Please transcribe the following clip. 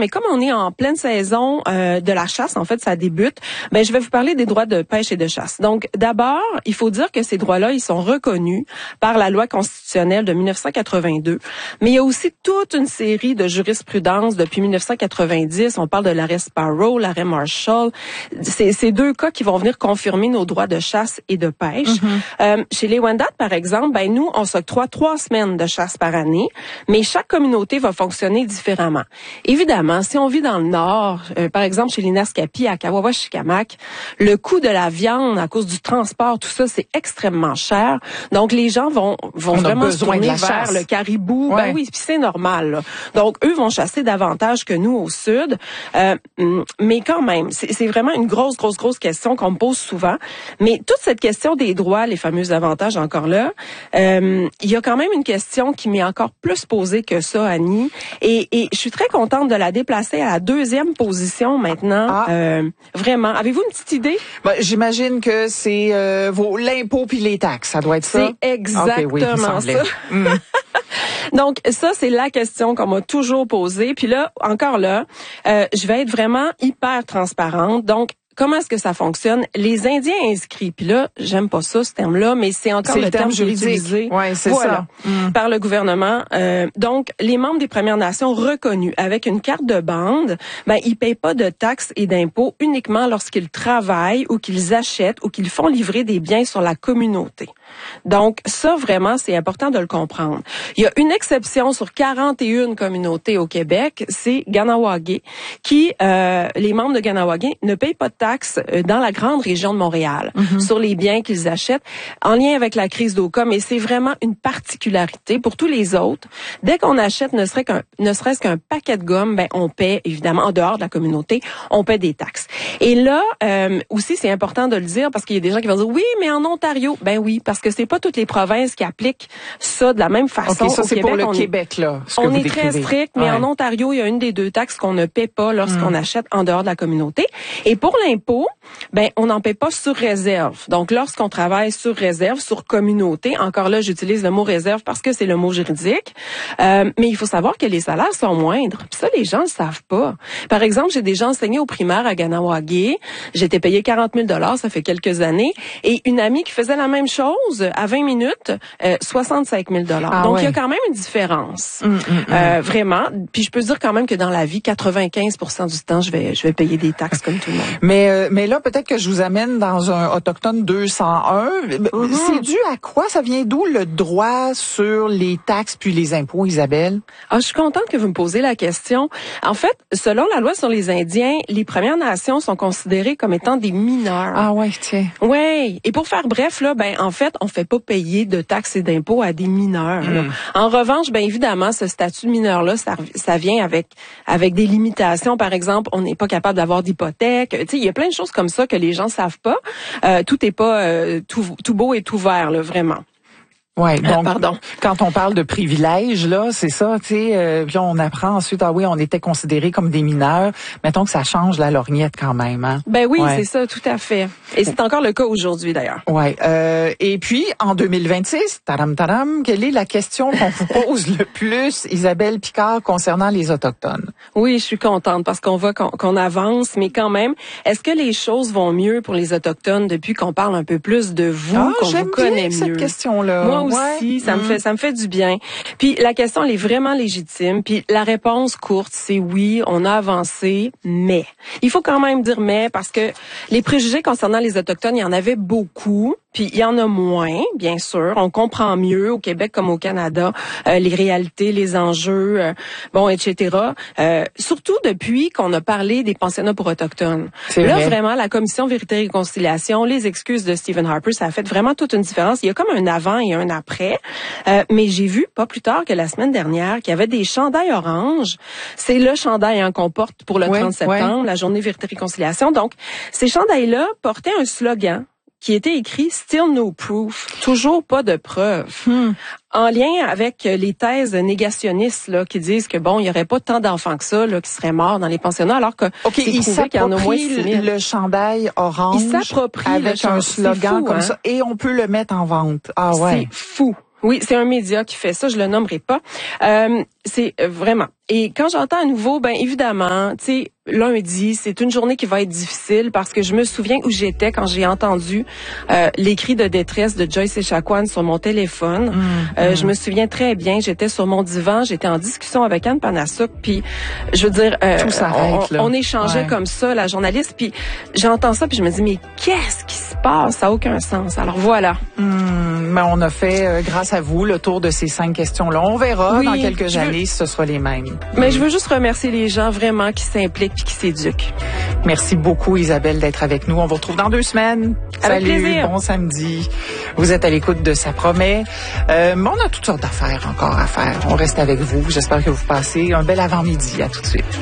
mais comme on est en pleine saison de la chasse, en fait, ça débute, je vais vous parler des droits de pêche et de chasse. Donc, d'abord, il faut dire que ces droits-là, ils sont reconnus par la loi constitutionnelle de 1982, mais il y a aussi toute une série de jurisprudences depuis 1990. On parle de l'arrêt Sparrow, l'arrêt Marshall. C'est deux cas qui vont venir confirmer nos droits de chasse et de pêche. Chez les Wendat, par exemple, nous, on s'octroie 3 semaines de chasse par année, mais chaque communauté va fonctionner différemment. Évidemment, si on vit dans le nord, par exemple chez les Naskapi, à Kawawa-Shikamak, le coût de la viande à cause du transport, tout ça, c'est extrêmement cher. Donc, les gens vont vraiment se tourner vers le caribou. Ouais. Oui, puis c'est normal, là. Donc, eux vont chasser davantage que nous au sud. Mais quand même, c'est vraiment une grosse question qu'on me pose souvent. Mais toute cette question des droits, les fameux avantages encore là, il y a quand même une question qui m'est encore plus posée que ça, Annie. Et je suis très contente de la déplacer à la 2e position maintenant. Vraiment. Avez-vous une petite idée? J'imagine que c'est l'impôt puis les taxes. Ça doit être ça? C'est exactement ça. Donc, ça, c'est la question qu'on m'a toujours posée. Puis là, encore là, je vais être vraiment hyper transparente. Donc, comment est-ce que ça fonctionne? Les Indiens inscrits, puis là, j'aime pas ça, ce terme-là, mais c'est encore le terme juridique. utilisé C'est ça. Par le gouvernement. Donc, les membres des Premières Nations reconnus avec une carte de bande, ils payent pas de taxes et d'impôts uniquement lorsqu'ils travaillent ou qu'ils achètent ou qu'ils font livrer des biens sur la communauté. Donc, ça, vraiment, c'est important de le comprendre. Il y a une exception sur 41 communautés au Québec, c'est Ganawagé, qui, les membres de Ganawagé ne payent pas de taxes dans la grande région de Montréal sur les biens qu'ils achètent en lien avec la crise d'Oka, mais c'est vraiment une particularité. Pour tous les autres, dès qu'on achète ne serait-ce qu'un paquet de gomme, on paie, évidemment, en dehors de la communauté, on paie des taxes. Et là, aussi, c'est important de le dire parce qu'il y a des gens qui vont dire, oui, mais en Ontario, oui, parce que c'est pas toutes les provinces qui appliquent ça de la même façon. OK, ça, c'est Québec, pour le Québec, là. On est très strict, mais en Ontario, il y a une des 2 taxes qu'on ne paie pas lorsqu'on achète en dehors de la communauté. Et pour l'impôt, on n'en paie pas sur réserve. Donc, lorsqu'on travaille sur réserve, sur communauté, encore là, j'utilise le mot réserve parce que c'est le mot juridique, mais il faut savoir que les salaires sont moindres. Puis ça, les gens ne le savent pas. Par exemple, j'ai déjà enseigné au primaire à Ganawagé. J'étais payée 40 000 $, ça fait quelques années. Et une amie qui faisait la même chose, à 20 minutes, 65 000 $. Donc, il y a quand même une différence. Vraiment. Puis, je peux dire quand même que dans la vie, 95% du temps, je vais payer des taxes comme tout le monde. Mais là, peut-être que je vous amène dans un Autochtone 201. C'est dû à quoi? Ça vient d'où le droit sur les taxes puis les impôts, Isabelle? Je suis contente que vous me posiez la question. En fait, selon la loi sur les Indiens, les Premières Nations sont considérées comme étant des mineurs. Ah ouais, tiens. Ouais. Et pour faire bref, là, en fait, on fait pas payer de taxes et d'impôts à des mineurs. En revanche, évidemment, ce statut de mineur-là, ça vient avec des limitations. Par exemple, on n'est pas capable d'avoir d'hypothèque. Tu sais, il y a plein de choses comme ça que les gens savent pas. Tout est pas tout beau et tout vert, là, vraiment. Ouais, donc quand on parle de privilèges là, c'est ça, tu sais, puis on apprend ensuite on était considérés comme des mineurs. Mettons que ça change la lorgnette quand même, hein. Oui, c'est ça, tout à fait. Et c'est encore le cas aujourd'hui d'ailleurs. Ouais, et puis en 2026, tadam, quelle est la question qu'on vous pose le plus, Isabelle Picard, concernant les autochtones? Oui, je suis contente parce qu'on voit qu'on avance, mais quand même, est-ce que les choses vont mieux pour les autochtones depuis qu'on parle un peu plus de vous, qu'on vous connaît mieux? Cette question-là. Moi aussi, ça me fait du bien. Puis la question elle est vraiment légitime. Puis la réponse courte, c'est oui, on a avancé, mais il faut quand même dire mais parce que les préjugés concernant les autochtones, il y en avait beaucoup. Puis il y en a moins, bien sûr. On comprend mieux au Québec comme au Canada les réalités, les enjeux, etc. Surtout depuis qu'on a parlé des pensionnats pour autochtones. Là, vraiment, la commission Vérité et Réconciliation, les excuses de Stephen Harper, ça a fait vraiment toute une différence. Il y a comme un avant et un après. Mais j'ai vu, pas plus tard que la semaine dernière, qu'il y avait des chandails oranges. C'est le chandail qu'on porte pour le 30 septembre, la journée Vérité et Réconciliation. Donc, ces chandails-là portaient un slogan qui était écrit « Still no proof », toujours pas de preuves, en lien avec les thèses négationnistes là qui disent que il y aurait pas tant d'enfants que ça là qui seraient morts dans les pensionnats alors que il s'approprie le chandail orange avec un slogan comme ça et on peut le mettre en vente. Ah ouais. C'est fou. Oui, c'est un média qui fait ça, je le nommerai pas. C'est vraiment. Et quand j'entends à nouveau, ben évidemment, tu sais, lundi, c'est une journée qui va être difficile parce que je me souviens où j'étais quand j'ai entendu les cris de détresse de Joyce Echaquan sur mon téléphone. Je me souviens très bien, j'étais sur mon divan, j'étais en discussion avec Anne Panassouk, puis je veux dire, tout s'arrête, là. On échangeait comme ça, la journaliste, puis j'entends ça, puis je me dis, mais qu'est-ce qui se passe? Ça n'a aucun sens. Alors voilà. Mais on a fait, grâce à vous, le tour de ces 5 questions-là. On verra dans quelques années si ce sera les mêmes. Mais je veux juste remercier les gens vraiment qui s'impliquent puis qui s'éduquent. Merci beaucoup, Isabelle, d'être avec nous. On vous retrouve dans 2 semaines. Avec Salut, plaisir. Bon samedi. Vous êtes à l'écoute de Ça promet. Mais on a toutes sortes d'affaires encore à faire. On reste avec vous. J'espère que vous passez un bel avant-midi. À tout de suite.